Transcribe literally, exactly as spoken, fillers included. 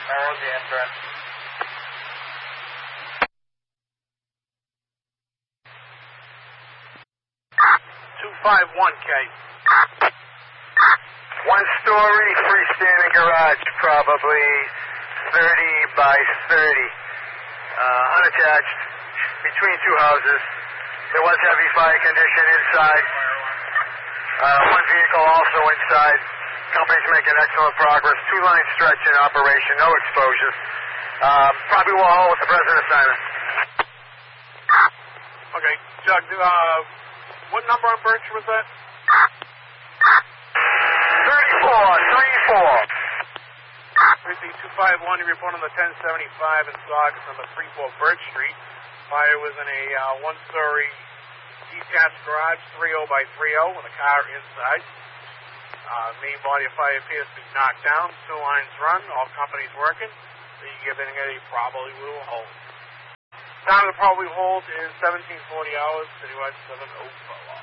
Narrow the entrance. two five one K. One-story freestanding garage, probably thirty by thirty. Uh, unattached, between two houses. There was heavy fire condition inside. Uh, one vehicle also inside. Company's making excellent progress. Two-line stretch in operation, no exposures. Uh, probably will hold with the present assignment. Okay, Doug, uh, what number on Birch was that? thirty-four, thirty-four. three two five one, you report on the ten seventy-five in Saugus, number three four Birch Street. Fire was in a uh, one-story detached garage, three oh by three oh, with a car inside. Uh, main body of fire appears to be knocked down. Two lines run, all companies working. So you give it a probably will hold. Time of the probably hold is seventeen forty hours, citywide seven oh four.